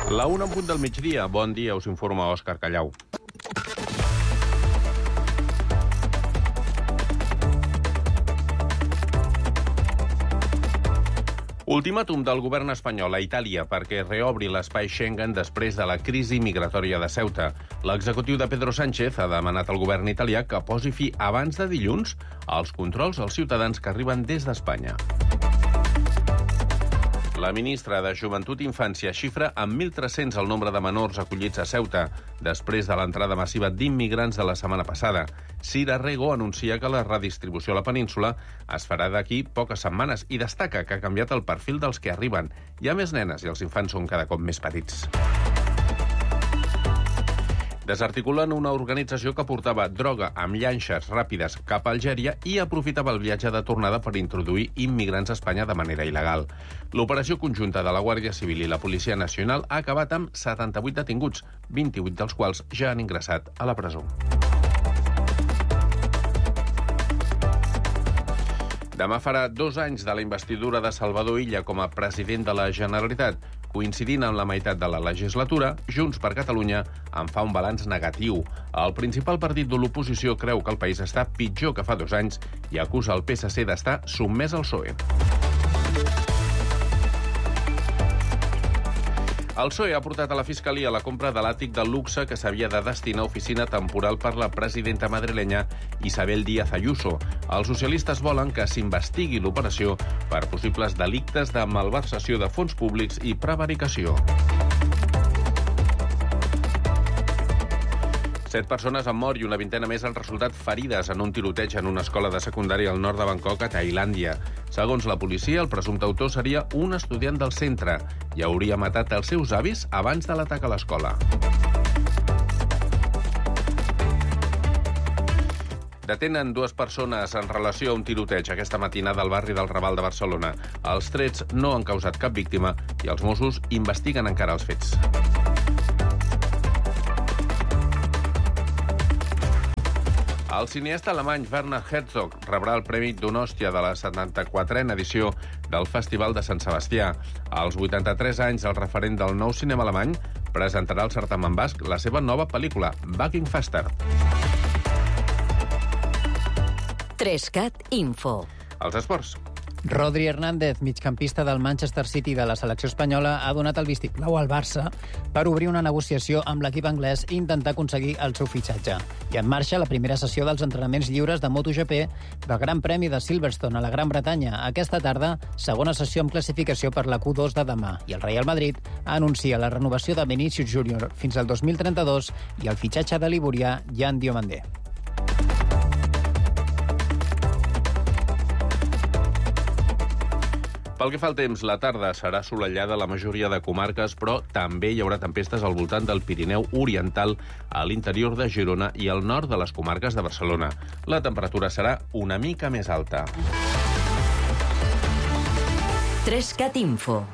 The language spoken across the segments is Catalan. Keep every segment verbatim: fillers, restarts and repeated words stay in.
La una en punt del migdia. Bon dia, us informa Òscar Callau. Ultimàtum del govern espanyol a Itàlia perquè reobri l'espai Schengen després de la crisi migratòria de Ceuta. L'executiu de Pedro Sánchez ha demanat al govern italià que posi fi abans de dilluns als controls als ciutadans que arriben des d'Espanya. La ministra de Joventut i Infància xifra amb mil tres-cents el nombre de menors acollits a Ceuta després de l'entrada massiva d'immigrants de la setmana passada. Cira Rego anuncia que la redistribució a la península es farà d'aquí poques setmanes i destaca que ha canviat el perfil dels que arriben. Hi ha més nenes i els infants són cada cop més petits. Desarticulen una organització que portava droga amb llanxes ràpides cap a Algèria i aprofitava el viatge de tornada per introduir immigrants a Espanya de manera il·legal. L'operació conjunta de la Guàrdia Civil i la Policia Nacional ha acabat amb setanta-vuit detinguts, vint-i-vuit dels quals ja han ingressat a la presó. Demà farà dos anys de la investidura de Salvador Illa com a president de la Generalitat. Coincidint amb la meitat de la legislatura, Junts per Catalunya en fa un balanç negatiu. El principal partit de l'oposició creu que el país està pitjor que fa dos anys i acusa el P S C d'estar sotmès al P S O E. El P S O E ha portat a la Fiscalia la compra de l'àtic de luxe que s'havia de destinar a oficina temporal per la presidenta madrilenya Isabel Díaz Ayuso. Els socialistes volen que s'investigui l'operació per possibles delictes de malversació de fons públics i prevaricació. Set persones han mort i una vintena més han resultat ferides en un tiroteig en una escola de secundària al nord de Bangkok, a Tailàndia. Segons la policia, el presumpte autor seria un estudiant del centre i hauria matat els seus avis abans de l'atac a l'escola. Detenen dues persones en relació a un tiroteig aquesta matinada al barri del Raval de Barcelona. Els trets no han causat cap víctima i els Mossos investiguen encara els fets. El cineasta alemany Werner Herzog rebrà el Premi Donòstia de la setanta-quatrena edició del Festival de Sant Sebastià. Als vuitanta-tres anys, el referent del nou cinema alemany presentarà al certamen basc la seva nova pel·lícula, Bugging Faster. Trescat Info. Els esports. Rodri Hernández, migcampista del Manchester City de la selecció espanyola, ha donat el vistiplau al Barça per obrir una negociació amb l'equip anglès i intentar aconseguir el seu fitxatge. I en marxa la primera sessió dels entrenaments lliures de MotoGP del Gran Premi de Silverstone a la Gran Bretanya. Aquesta tarda, segona sessió amb classificació per la Q dos de demà. I el Real Madrid anuncia la renovació de Vinícius Júnior fins al dos mil trenta-dos i el fitxatge de l'ivorià Jan Diomandé. Pel que fa al temps, la tarda serà assolellada a la majoria de comarques, però també hi haurà tempestes al voltant del Pirineu Oriental, a l'interior de Girona i al nord de les comarques de Barcelona. La temperatura serà una mica més alta. Trescat Info.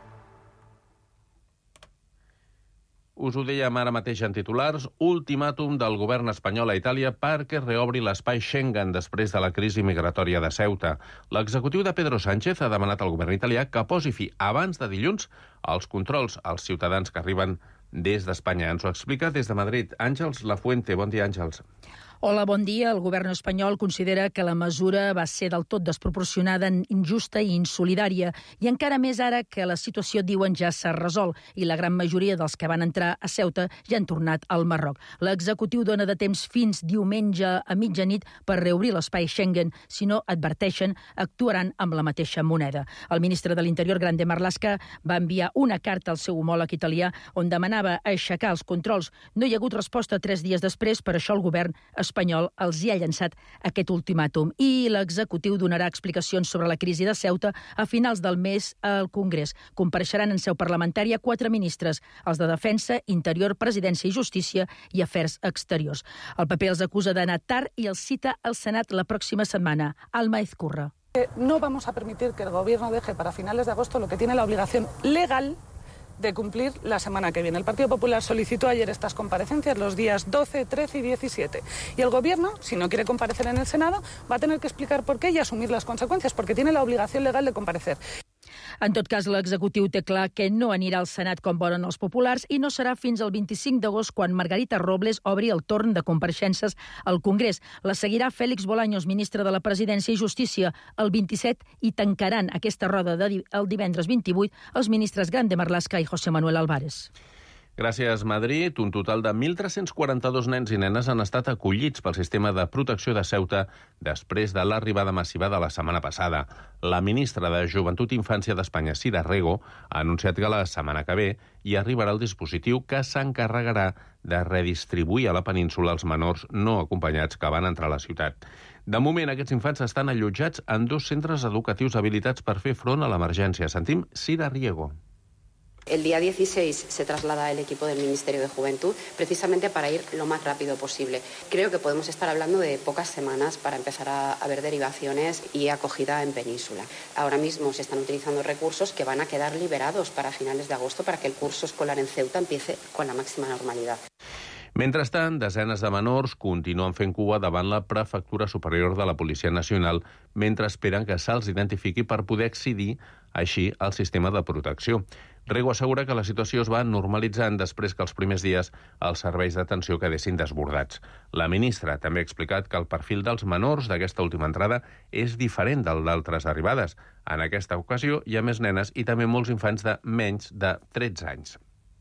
Us ho dèiem ara mateix en titulars, ultimàtum del govern espanyol a Itàlia perquè reobri l'espai Schengen després de la crisi migratòria de Ceuta. L'executiu de Pedro Sánchez ha demanat al govern italià que posi fi abans de dilluns als controls als ciutadans que arriben des d'Espanya. Ens ho explica des de Madrid Àngels Lafuente. Bon dia, Àngels. Hola, bon dia. El govern espanyol considera que la mesura va ser del tot desproporcionada, injusta i insolidària, i encara més ara que la situació, diuen, ja s'ha resolt i la gran majoria dels que van entrar a Ceuta ja han tornat al Marroc. L'executiu dona de temps fins diumenge a mitjanit per reobrir l'espai Schengen. Si no, adverteixen, actuaran amb la mateixa moneda. El ministre de l'Interior, Grande Marlaska, va enviar una carta al seu homòleg italià on demanava aixecar els controls. No hi ha hagut resposta tres dies després, per això el govern espanyol els hi ha llançat aquest ultimàtum i l'executiu donarà explicacions sobre la crisi de Ceuta a finals del mes al Congrés. Compareixeran en seu parlamentària quatre ministres, els de Defensa, Interior, Presidència i Justícia i Afers Exteriors. El P P els acusa d'anar tard i els cita al Senat la pròxima setmana. Alma Ezcurra. No vamos a permitir que el gobierno deje para finales de agosto lo que tiene la obligación legal de cumplir la semana que viene. El Partido Popular solicitó ayer estas comparecencias los días doce, trece y diecisiete. Y el Gobierno, si no quiere comparecer en el Senado, va a tener que explicar por qué y asumir las consecuencias, porque tiene la obligación legal de comparecer. En tot cas, l'executiu té clar que no anirà al Senat com volen els populars i no serà fins al vint-i-cinc d'agost quan Margarita Robles obri el torn de compareixences al Congrés. La seguirà Félix Bolaños, ministre de la Presidència i Justícia, el vint-i-set i tancaran aquesta roda de di- el divendres vint-i-vuit els ministres Grande Marlaska i José Manuel Álvarez. Gràcies, Madrid. Un total de mil tres-cents quaranta-dos nens i nenes han estat acollits pel sistema de protecció de Ceuta després de l'arribada massiva de la setmana passada. La ministra de Joventut i Infància d'Espanya, Sira Rego, ha anunciat que la setmana que ve hi arribarà el dispositiu que s'encarregarà de redistribuir a la península els menors no acompanyats que van entrar a la ciutat. De moment, aquests infants estan allotjats en dos centres educatius habilitats per fer front a l'emergència. Sentim Sira Riego. El día dieciséis se traslada el equipo del Ministerio de Juventud precisamente para ir lo más rápido posible. Creo que podemos estar hablando de pocas semanas para empezar a, a ver derivaciones y acogida en península. Ahora mismo se están utilizando recursos que van a quedar liberados para finales de agosto para que el curso escolar en Ceuta empiece con la máxima normalidad. Mentrestant, desenes de menors continuen fent cua davant la Prefectura Superior de la Policia Nacional mentre esperen que se'ls identifiqui per poder accedir així al sistema de protecció. Rego assegura que la situació es va normalitzant després que els primers dies els serveis d'atenció quedessin desbordats. La ministra també ha explicat que el perfil dels menors d'aquesta última entrada és diferent del d'altres arribades. En aquesta ocasió hi ha més nenes i també molts infants de menys de tretze anys.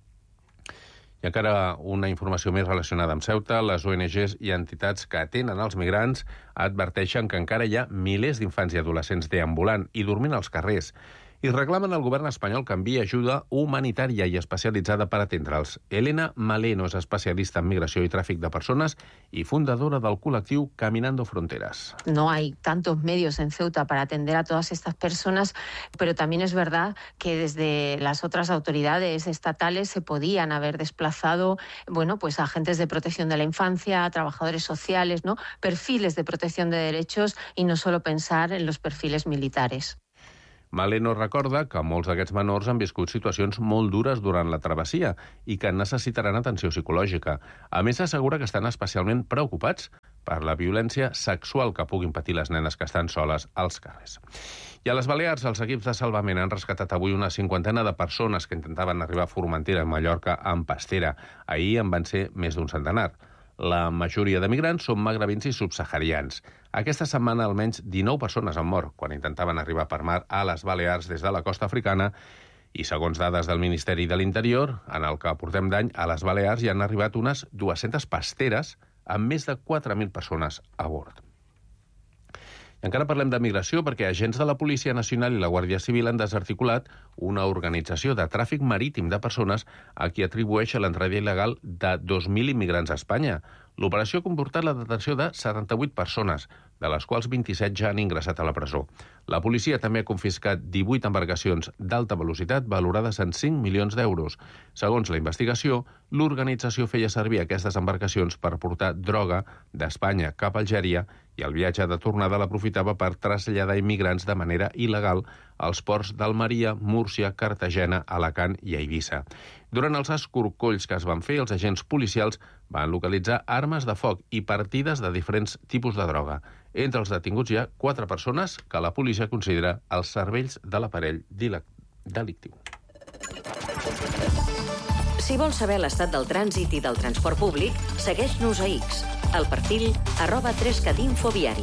I encara una informació més relacionada amb Ceuta. Les O N Ges i entitats que atenen els migrants adverteixen que encara hi ha milers d'infants i adolescents deambulant i dormint als carrers i reclamen al govern espanyol que enviï ajuda humanitària i especialitzada per atendre'ls. Elena Maleno és especialista en migració y tràfic de persones y fundadora del col·lectiu Caminando Fronteras. No hay tantos medios en Ceuta para atender a todas estas personas, pero también es verdad que desde las otras autoridades estatales se podían haber desplazado, bueno, pues agentes de protección de la infancia, trabajadores sociales, ¿no? Perfiles de protección de derechos y no solo pensar en los perfiles militares. Maleno recorda que molts d'aquests menors han viscut situacions molt dures durant la travessia i que necessitaran atenció psicològica. A més, assegura que estan especialment preocupats per la violència sexual que puguin patir les nenes que estan soles als carrers. I a les Balears, els equips de salvament han rescatat avui una cinquantena de persones que intentaven arribar a Formentera, a Mallorca, amb pastera. Ahir en van ser més d'un centenar. La majoria de migrants són magrebins i subsaharians. Aquesta setmana almenys dinou persones han mort quan intentaven arribar per mar a les Balears des de la costa africana i, segons dades del Ministeri de l'Interior, en el que portem d'any, a les Balears hi han arribat unes dues-centes pasteres amb més de quatre mil persones a bord. I encara parlem de migració perquè agents de la Policia Nacional i la Guàrdia Civil han desarticulat una organització de tràfic marítim de persones a qui atribueix l'entrada il·legal de dos mil immigrants a Espanya. L'operació ha comportat la detenció de setanta-vuit persones, de les quals vint-i-set ja han ingressat a la presó. La policia també ha confiscat divuit embarcacions d'alta velocitat valorades en cinc milions d'euros. Segons la investigació, l'organització feia servir aquestes embarcacions per portar droga d'Espanya cap a Algèria i el viatge de tornada l'aprofitava per traslladar immigrants de manera il·legal als ports d'Almeria, Múrcia, Cartagena, Alacant i Eivissa. Durant els escorcolls que es van fer, els agents policials van localitzar armes de foc i partides de diferents tipus de droga. Entre els detinguts hi ha quatre persones que la policia considera els cervells de l'aparell delictiu. Si vols saber l'estat del trànsit i del transport públic, segueix-nos a X, al perfil arroba tres cat info viari.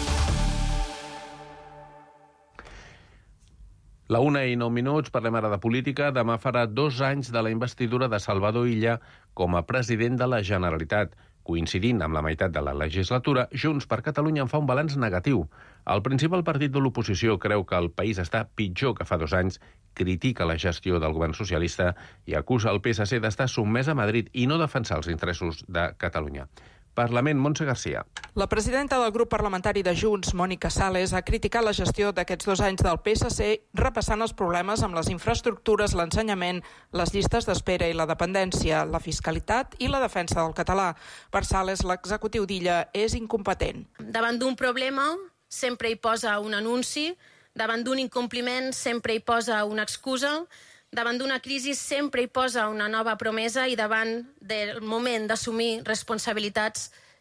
La una i nou minuts, parlem ara de política. Demà farà dos anys de la investidura de Salvador Illa com a president de la Generalitat. Coincidint amb la meitat de la legislatura, Junts per Catalunya en fa un balanç negatiu. El principal partit de l'oposició creu que el país està pitjor que fa dos anys, critica la gestió del govern socialista i acusa el P S C d'estar sotmès a Madrid i no defensar els interessos de Catalunya. Parlament, Montse Garcia. La presidenta del grup parlamentari de Junts, Mònica Sales, ha criticat la gestió d'aquests dos anys del P S C, repassant els problemes amb les infraestructures, l'ensenyament, les llistes d'espera i la dependència, la fiscalitat i la defensa del català. Per Sales, l'executiu d'Illa és incompetent. Davant d'un problema sempre hi posa un anunci, davant d'un incompliment sempre hi posa una excusa, davant d'una crisi sempre hi posa una nova promesa i davant del moment d'assumir responsabilitats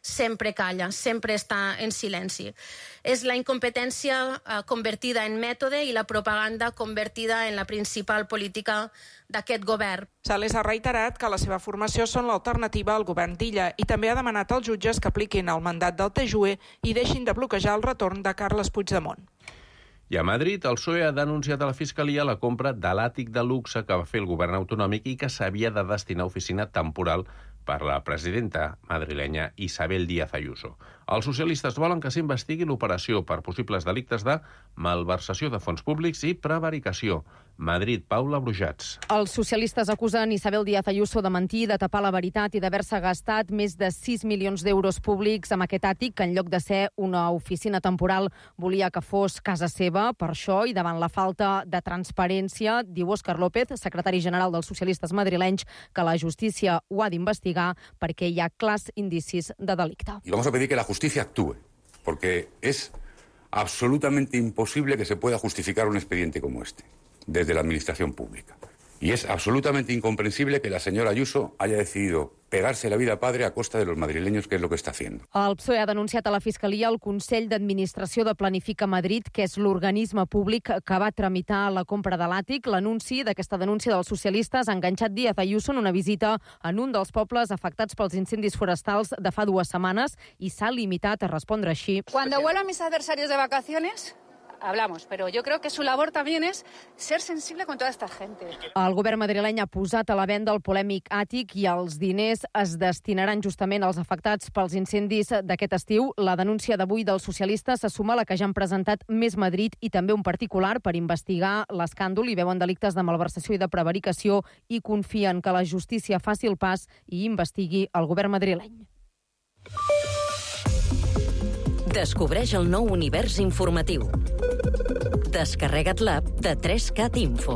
sempre calla, sempre està en silenci. És la incompetència eh, convertida en mètode i la propaganda convertida en la principal política d'aquest govern. Sales ha reiterat que la seva formació són l'alternativa al govern d'Illa i també ha demanat als jutges que apliquin el mandat del T J U E i deixin de bloquejar el retorn de Carles Puigdemont. I a Madrid, el P S O E ha denunciat a la Fiscalia la compra de l'àtic de luxe que va fer el govern autonòmic i que s'havia de destinar a oficina temporal per la presidenta madrilenya Isabel Díaz Ayuso. Els socialistes volen que s'investigui l'operació per possibles delictes de malversació de fons públics i prevaricació. Madrid, Paula Brujats. Els socialistes acusen Isabel Díaz Ayuso de mentir, de tapar la veritat i d'haver-se gastat més de sis milions d'euros públics amb aquest àtic, que en lloc de ser una oficina temporal volia que fos casa seva. Per això, i davant la falta de transparència, diu Òscar López, secretari general dels socialistes madrilenys, que la justícia ho ha d'investigar perquè hi ha clars indicis de delicte. Y vamos a pedir que la justicia actúe, porque es absolutamente imposible que se pueda justificar un expediente como este desde la administración pública. Y es absolutamente incomprensible que la señora Ayuso haya decidido pegarse la vida padre a costa de los madrileños, que es lo que está haciendo. El P S O E ha denunciat a la Fiscalia el Consell d'Administració de Planifica Madrid, que és l'organisme públic que va tramitar la compra de l'àtic. L'anunci d'aquesta denúncia dels socialistes ha enganxat Díaz Ayuso en una visita en un dels pobles afectats pels incendis forestals de fa dues setmanes i s'ha limitat a respondre així. Cuando vuelvan mis adversarios de vacaciones, hablamos, pero yo creo que su labor también es ser sensible con toda esta gente. El govern madrileny ha posat a la venda el polèmic àtic i els diners es destinaran justament als afectats pels incendis d'aquest estiu. La denúncia d'avui dels socialistes se suma a la que ja han presentat Més Madrid i també un particular per investigar l'escàndol i veuen delictes de malversació i de prevaricació i confien que la justícia faci el pas i investigui el govern madrileny. Descobreix el nou univers informatiu. Descarrega't l'app de tres cat Info.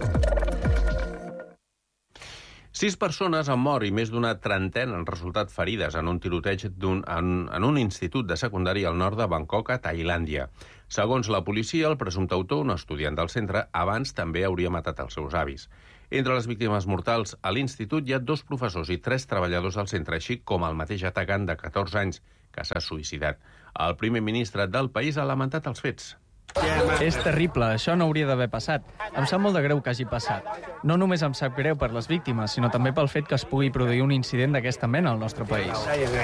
Sis persones han mort i més d'una trentena han resultat ferides en un tiroteig d'un, en, en un institut de secundària al nord de Bangkok, a Tailàndia. Segons la policia, el presumpte autor, un estudiant del centre, abans també hauria matat els seus avis. Entre les víctimes mortals a l'institut hi ha dos professors i tres treballadors del centre, així com el mateix atacant de catorze anys, que s'ha suïcidat. El primer ministre del país ha lamentat els fets. És terrible, això no hauria d'haver passat. Em sap molt de greu que hagi passat. No només em sap greu per les víctimes, sinó també pel fet que es pugui produir un incident d'aquesta mena al nostre país.